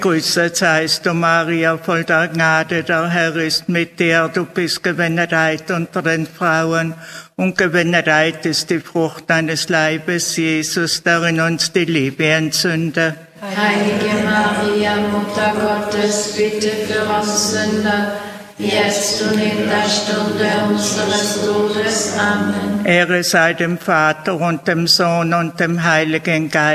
Grüßet seist du, Maria, voll der Gnade, der Herr ist mit dir. Du bist gebenedeit unter den Frauen und gebenedeit ist die Frucht deines Leibes, Jesus, der in uns die Liebe entzündet. Heilige Maria, Mutter Gottes, bitte für uns Sünder, jetzt und in der Stunde unseres Todes. Amen. Ehre sei dem Vater und dem Sohn und dem Heiligen Geist.